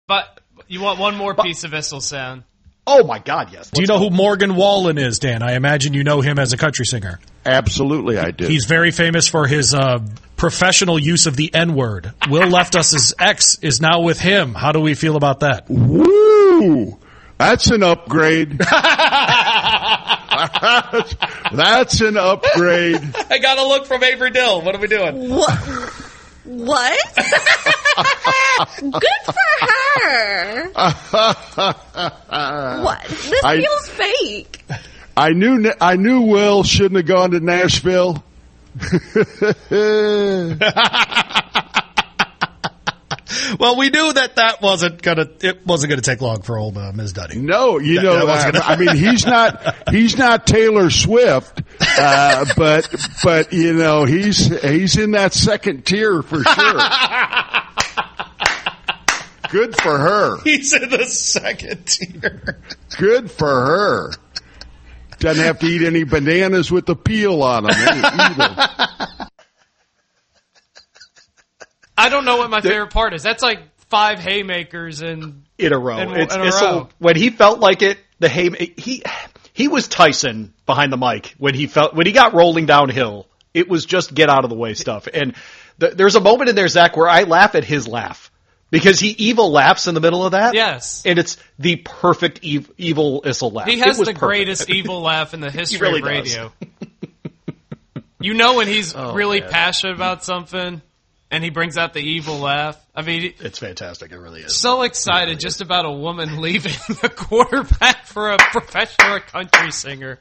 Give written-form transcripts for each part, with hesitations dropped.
But you want one more piece of Issel sound. Oh, my God, yes. Do you know who Morgan Wallen is, Dan? I imagine you know him as a country singer. Absolutely, I do. He's very famous for his professional use of the N-word. Will Leftus's ex is now with him. How do we feel about that? Woo! That's an upgrade. That's an upgrade. I got a look from Avery Dill. What are we doing? What? Good for her. What? This feels fake. I knew Will shouldn't have gone to Nashville. Well, we knew that wasn't gonna take long for old Ms. Duddy. No, I mean he's not Taylor Swift, but you know he's in that second tier for sure. Good for her. He's in the second tier. Good for her. Doesn't have to eat any bananas with the peel on them either. I don't know what my favorite part is. That's like 5 haymakers in a row. In a row. So when he felt like it, he was Tyson behind the mic when he got rolling downhill. It was just get out of the way stuff. And there's a moment in there, Zach, where I laugh at his laugh because he evil laughs in the middle of that. Yes, and it's the perfect evil Issel laugh. He has the greatest evil laugh in the history of radio. You know when he's really passionate about something. And he brings out the evil laugh. I mean, it's fantastic. It really is. So excited just about a woman leaving a quarterback for a professional country singer.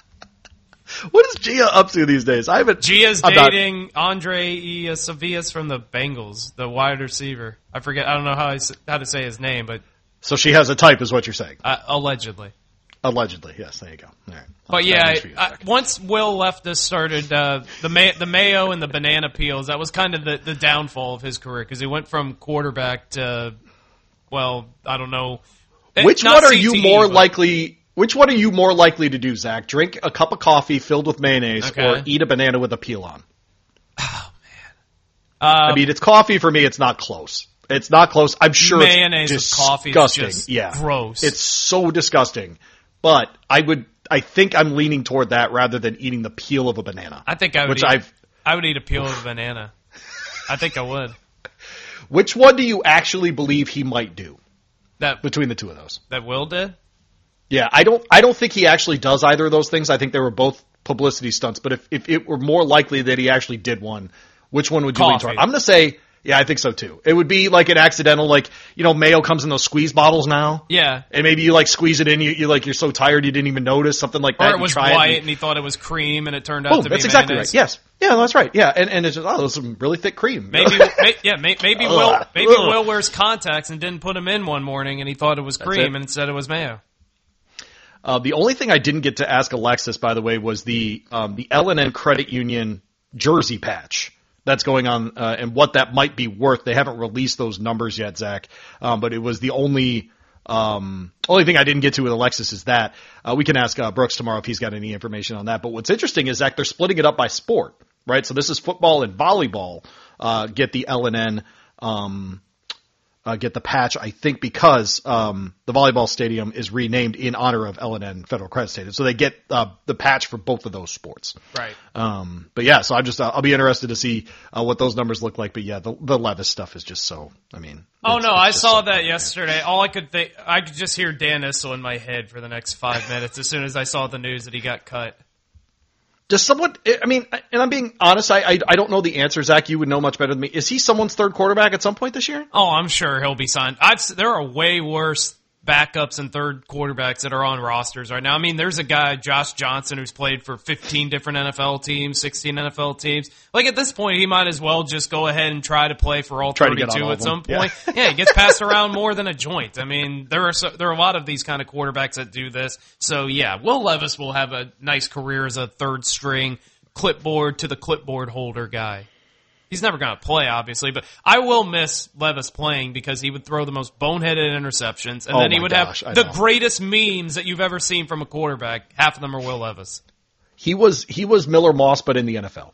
What is Gia up to these days? Gia's dating Andre Isavias from the Bengals, the wide receiver. I forget. I don't know how to say his name, but so she has a type, is what you're saying? Allegedly. Allegedly, yes. There you go. All right. But yeah, once Will Leftwich started the mayo and the banana peels, that was kind of the downfall of his career because he went from quarterback to, well, I don't know. Which one are you more likely to do, Zach? Drink a cup of coffee filled with mayonnaise or eat a banana with a peel on? Oh man. I mean, it's coffee for me. It's not close. It's not close. I'm sure mayonnaise it's with coffee disgusting. Is just gross. It's so disgusting. But I think I'm leaning toward that rather than eating the peel of a banana. I think I would eat a peel of a banana. I think I would. Which one do you actually believe he might do? Between the two of those. That Will did? Yeah, I don't think he actually does either of those things. I think they were both publicity stunts. But if it were more likely that he actually did one, which one would you lean toward? I'm going to say, yeah, I think so too. It would be like an accidental, like, you know, mayo comes in those squeeze bottles now. Yeah. And maybe you like squeeze it in, you're so tired you didn't even notice, something like that. Or it was white and he thought it was cream and it turned out to be that's exactly mayonnaise. right. Yes. Yeah, that's right. Yeah. And it's just, there's some really thick cream. Maybe Will wears contacts and didn't put them in one morning and he thought it was cream and instead it was mayo. The only thing I didn't get to ask Alexis, by the way, was the L&N Credit Union jersey patch that's going on and what that might be worth. They haven't released those numbers yet, Zach, but it was the only thing I didn't get to with Alexis is that. We can ask Brooks tomorrow if he's got any information on that. But what's interesting is, Zach, they're splitting it up by sport, right? So this is football and volleyball get the L&N get the patch, I think, because the volleyball stadium is renamed in honor of L&N Federal Credit Stadium. So they get the patch for both of those sports. Right. But yeah, so I'll be interested to see what those numbers look like. But yeah, the Levis stuff is just so, I mean. I saw that yesterday. All I could just hear Dan Issel in my head for the next 5 minutes as soon as I saw the news that he got cut. Does someone, I mean, and I'm being honest, I don't know the answer, Zach. You would know much better than me. Is he someone's third quarterback at some point this year? Oh, I'm sure he'll be signed. There are way worse backups and third quarterbacks that are on rosters right now. I mean, there's a guy, Josh Johnson, who's played for 15 different NFL teams, 16 NFL teams. Like, at this point, he might as well just go ahead and try to play for all 32 at some point. Yeah, he gets passed around more than a joint. I mean, there are a lot of these kind of quarterbacks that do this. So, yeah, Will Levis will have a nice career as a third string clipboard to the clipboard holder guy. He's never going to play, obviously, but I will miss Levis playing because he would throw the most boneheaded interceptions, and then he would have the greatest memes that you've ever seen from a quarterback. Half of them are Will Levis. He was Miller Moss, but in the NFL.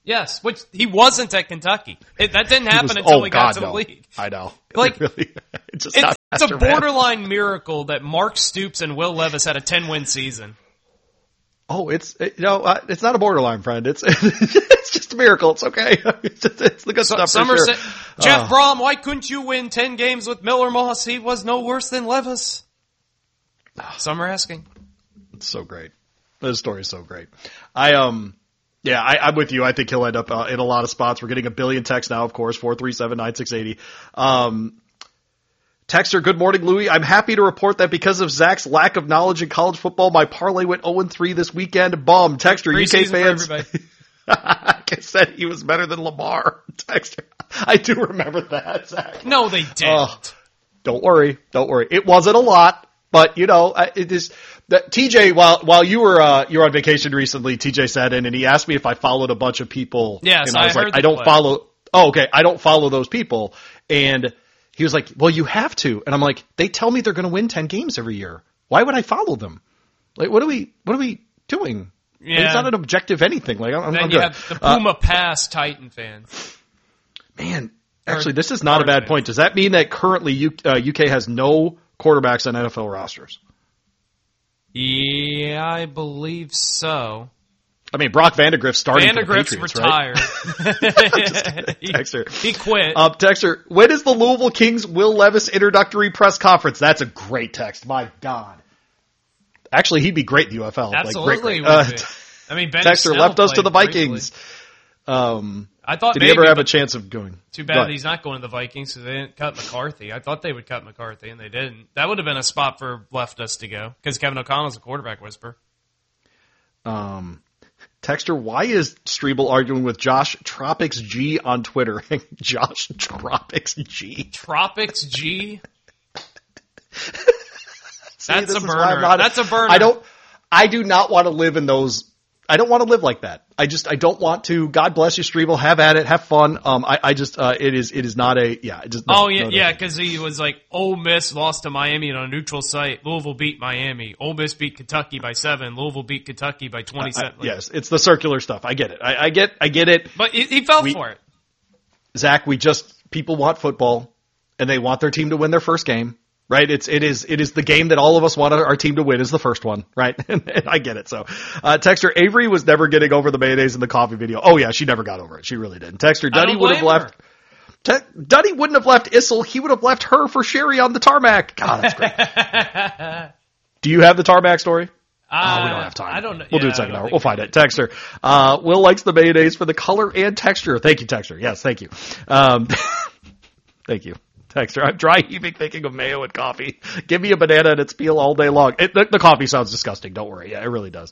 Yes, which he wasn't at Kentucky. That didn't happen until he got to the league. I know. Like, it's a borderline miracle that Mark Stoops and Will Levis had a 10-win season. Oh, it's not a borderline, friend. It's just a miracle. It's okay. It's the good stuff. Some for are sure. Jeff Brom, why couldn't you win 10 games with Miller Moss? He was no worse than Levis. Some are asking. It's so great. This story is so great. I'm with you. I think he'll end up in a lot of spots. We're getting a billion texts now, of course, 437-9680. Texter, good morning, Louie. I'm happy to report that because of Zach's lack of knowledge in college football, my parlay went 0-3 this weekend. Bum. Texter, UK fans. I said he was better than Lamar. Texter. I do remember that, Zach. No, they didn't. Don't worry. It wasn't a lot, but it is. TJ, while you were on vacation recently, TJ sat in and he asked me if I followed a bunch of people. Yes, and I was heard like, I don't follow. Oh, okay, I don't follow those people. And he was like, well, you have to. And I'm like, they tell me they're going to win 10 games every year. Why would I follow them? Like, what are we doing? Yeah. It's not an objective anything. Like, I'm then good. You have the Puma Pass Titan fans. Man, actually, this is not a bad point. Does that mean that currently UK has no quarterbacks on NFL rosters? Yeah, I believe so. I mean, Brock Vandegrift starting for the Vandegrift's Patriots, retired. Right? Texter. He quit. Texter, when is the Louisville Kings Will Levis introductory press conference? That's a great text. My God. Actually, he'd be great in the UFL. Absolutely. Like, would be. I mean, Benny Texter Snell left us to the played Vikings. I thought did maybe, he ever have a chance of going? Too bad he's not going to the Vikings because they didn't cut McCarthy. I thought they would cut McCarthy, and they didn't. That would have been a spot for Leftus to go because Kevin O'Connell's a quarterback whisperer. Texter, why is Strebel arguing with Josh Tropics G on Twitter? Josh Tropics G. Tropics G? See, That's a burner. That's a burner. I do not want to live in those. I don't want to live like that. I don't want to. God bless you, Strebel. Have at it. Have fun. It is not a, yeah. Because he was like, Ole Miss lost to Miami on a neutral site. Louisville beat Miami. Ole Miss beat Kentucky by 7. Louisville beat Kentucky by 27. Yes, it's the circular stuff. I get it. I get it. But he fell for it. Zach, people want football and they want their team to win their first game. Right? It is the game that all of us want our team to win is the first one, right? And I get it. So, Texter, Avery was never getting over the mayonnaise in the coffee video. Oh yeah, she never got over it. She really didn't. Texter, Duddy would have left. Duddy wouldn't have left Issel. He would have left her for Sherry on the tarmac. God, that's great. Do you have the tarmac story? We don't have time. I don't know. We'll do it second hour. We'll find it. Texter. Will likes the mayonnaise for the color and texture. Thank you, Texter. Yes, thank you. Thank you. Texter, I'm dry heaving thinking of mayo and coffee. Give me a banana and its peel all day long. The coffee sounds disgusting. Don't worry. Yeah, it really does.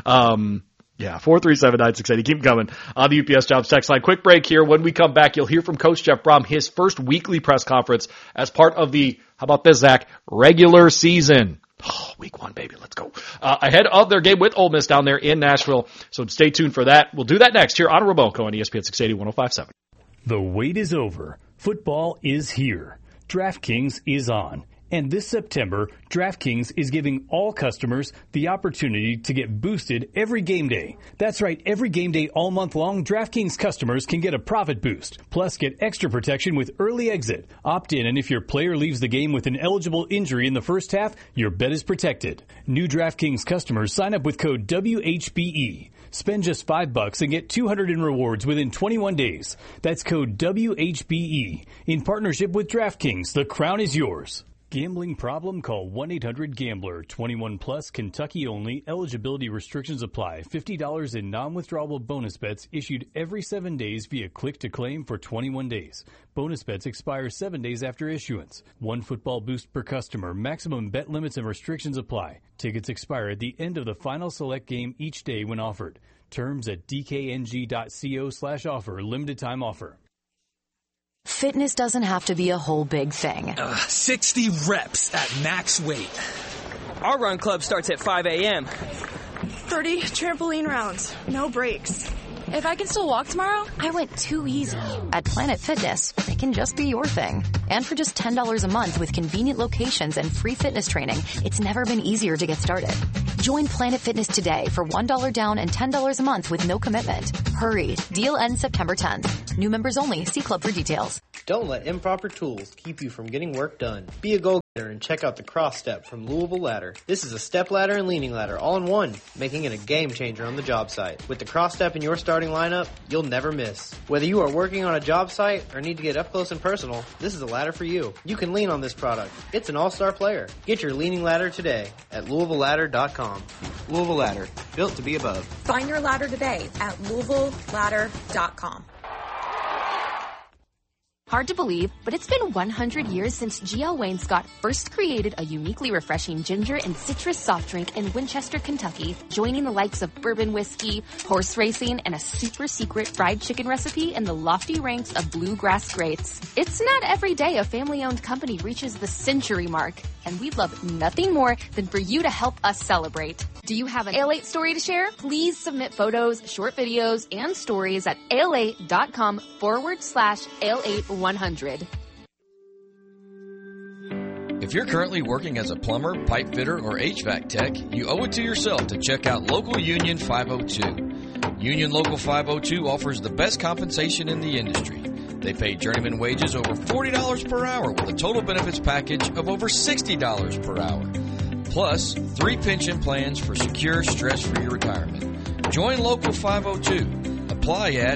437-9680. Keep coming on the UPS Jobs text line. Quick break here. When we come back, you'll hear from Coach Jeff Brom, his first weekly press conference as part of the, how about this, Zach, regular season. Oh, week 1, baby. Let's go. Ahead of their game with Ole Miss down there in Nashville. So stay tuned for that. We'll do that next here on Roboco on ESPN 680 105.7. The wait is over. Football is here. DraftKings is on. And this September, DraftKings is giving all customers the opportunity to get boosted every game day. That's right, every game day all month long, DraftKings customers can get a profit boost. Plus, get extra protection with early exit. Opt in, and if your player leaves the game with an eligible injury in the first half, your bet is protected. New DraftKings customers sign up with code WHBE. Spend just $5 and get $200 in rewards within 21 days. That's code WHBE. In partnership with DraftKings, the crown is yours. Gambling problem? Call 1-800-GAMBLER. 21 plus, Kentucky only. Eligibility restrictions apply. $50 in non-withdrawable bonus bets issued every 7 days via click to claim for 21 days. Bonus bets expire 7 days after issuance. 1 football boost per customer. Maximum bet limits and restrictions apply. Tickets expire at the end of the final select game each day when offered. Terms at dkng.co/offer. Limited time offer. Fitness doesn't have to be a whole big thing. 60 reps at max weight. Our run club starts at 5 a.m. 30 trampoline rounds. No breaks. If I can still walk tomorrow, I went too easy. At Planet Fitness, it can just be your thing. And for just $10 a month with convenient locations and free fitness training, it's never been easier to get started. Join Planet Fitness today for $1 down and $10 a month with no commitment. Hurry. Deal ends September 10th. New members only. See club for details. Don't let improper tools keep you from getting work done. Be a go-getter and check out the Cross Step from Louisville Ladder. This is a step ladder and leaning ladder all in one, making it a game changer on the job site. With the Cross Step in your starting lineup, you'll never miss. Whether you are working on a job site or need to get up close and personal, this is a ladder for you. You can lean on this product. It's an all-star player. Get your leaning ladder today at LouisvilleLadder.com. Louisville Ladder, built to be above. Find your ladder today at LouisvilleLadder.com. Hard to believe, but it's been 100 years since GL Wainscott first created a uniquely refreshing ginger and citrus soft drink in Winchester, Kentucky, joining the likes of bourbon whiskey, horse racing, and a super secret fried chicken recipe in the lofty ranks of bluegrass greats. It's not every day a family-owned company reaches the century mark, and we'd love nothing more than for you to help us celebrate. Do you have an Ale8 story to share? Please submit photos, short videos, and stories at ale8.com/ale8100. If you're currently working as a plumber, pipe fitter, or HVAC tech, you owe it to yourself to check out Local Union 502. Union Local 502 offers the best compensation in the industry. They pay journeyman wages over $40 per hour with a total benefits package of over $60 per hour. Plus, 3 pension plans for secure, stress-free retirement. Join Local 502. Apply at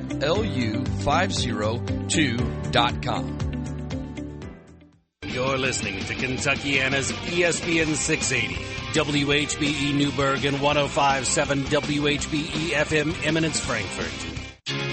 lu502.com. You're listening to Kentuckiana's ESPN 680, WHBE Newburgh and 105.7 WHBE FM Eminence Frankfurt.